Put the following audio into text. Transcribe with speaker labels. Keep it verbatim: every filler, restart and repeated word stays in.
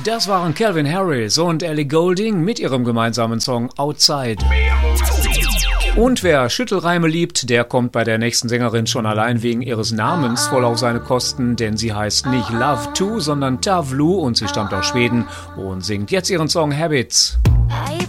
Speaker 1: Das waren Calvin Harris und Ellie Goulding mit ihrem gemeinsamen Song Outside. Und wer Schüttelreime liebt, der kommt bei der nächsten Sängerin schon allein wegen ihres Namens voll auf seine Kosten, denn sie heißt nicht Love two, sondern Tavlu und sie stammt aus Schweden und singt jetzt ihren Song Habits.
Speaker 2: I